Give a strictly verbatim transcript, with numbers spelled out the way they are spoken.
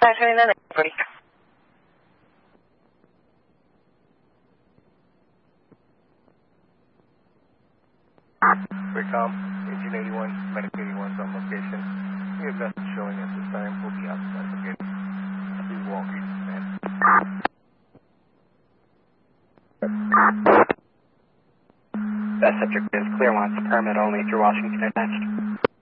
nine twenty-nine, everybody. Recom, Engine eighty-one, Medic eighty-one is on location. We have nothing showing at this time. We'll be outside the gate. Be walking, man. That subject is clear once, permit only through Washington attached.